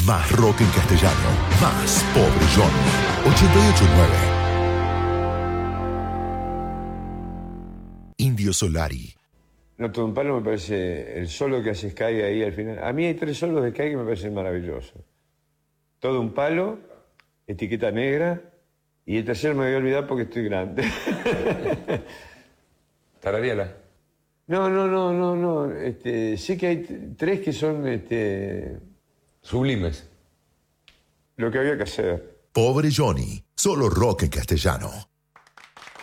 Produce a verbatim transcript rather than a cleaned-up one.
Más rock en castellano, más Pobre Johnny. ochenta y ocho punto nueve. Indio Solari. No, todo un palo me parece el solo que hace Sky ahí al final. A mí hay tres solos de Sky que me parecen maravillosos. Todo un palo, Etiqueta Negra, y el tercero me voy a olvidar porque estoy grande. Tararíala. No, no, no, no, no. Este, sí que hay t- tres que son este, Sublimes. lo que había que hacer. Pobre Johnny, solo rock en castellano.